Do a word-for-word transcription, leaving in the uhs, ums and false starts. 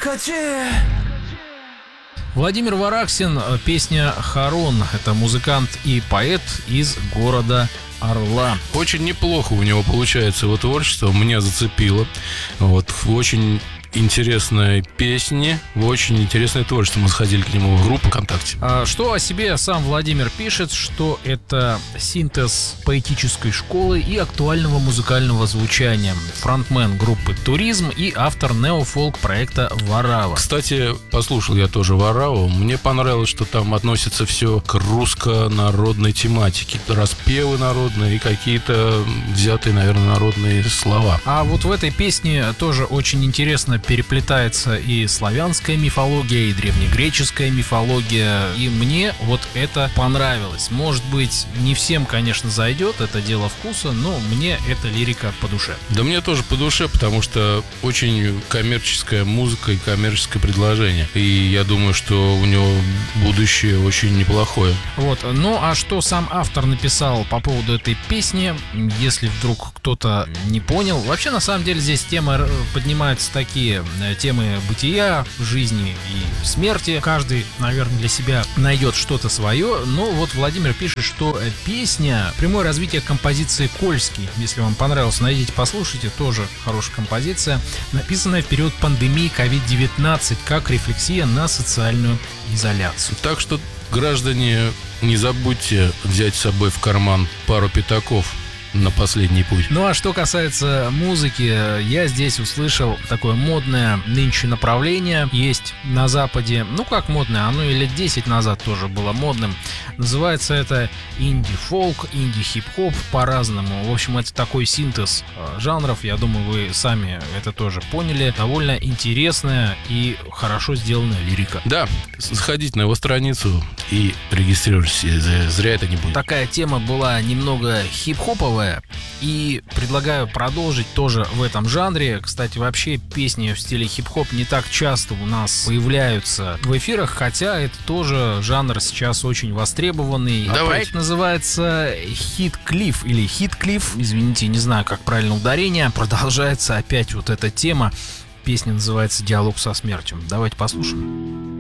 Прекрати! Владимир Вараксин, песня «Харон». Это музыкант и поэт из города Орла. Очень неплохо у него получается его творчество, меня зацепило. Вот, очень интересные песни, очень интересное творчество. Мы сходили к нему в группу ВКонтакте. А что о себе сам Владимир пишет, что это синтез поэтической школы и актуального музыкального звучания. Фронтмен группы «Туризм» и автор неофолк проекта «Варава». Кстати, послушал я тоже «Вараву». Мне понравилось, что там относится все к русско-народной тематике. Распевы народные и какие-то взятые, наверное, народные слова. А вот в этой песне тоже очень интересно переплетается и славянская мифология, и древнегреческая мифология. И мне вот это понравилось. Может быть, не всем, конечно, зайдет, это дело вкуса, но мне эта лирика по душе. Да мне тоже по душе, потому что очень коммерческая музыка и коммерческое предложение. И я думаю, что у него будущее очень неплохое. Вот. Ну а что сам автор написал по поводу этой песни, если вдруг кто-то не понял. Вообще, на самом деле, здесь тема поднимаются такие темы бытия, жизни и смерти. Каждый, наверное, для себя найдет что-то свое. Но вот Владимир пишет, что песня — прямое развитие композиции «Кольский». Если вам понравилось, найдите, послушайте. Тоже хорошая композиция, написанная в период пандемии ковид девятнадцать, как рефлексия на социальную изоляцию. Так что, граждане, не забудьте взять с собой в карман пару пятаков на последний путь. Ну а что касается музыки, я здесь услышал такое модное нынче направление. Есть на Западе, ну как модное, оно и лет десять назад тоже было модным. Называется это инди-фолк, инди-хип-хоп, по-разному. В общем, это такой синтез жанров. Я думаю, вы сами это тоже поняли. Довольно интересная и хорошо сделанная лирика. Да, заходите на его страницу и регистрируйтесь. Зря это не будет. Такая тема была немного хип-хоповая. И предлагаю продолжить тоже в этом жанре. Кстати, вообще песни в стиле хип-хоп не так часто у нас появляются в эфирах, хотя это тоже жанр сейчас очень востребованный. Давайте. Проект называется Хитклифф или Хитклифф. Извините, не знаю, как правильно ударение. Продолжается опять вот эта тема. Песня называется «Диалог со смертью». Давайте послушаем.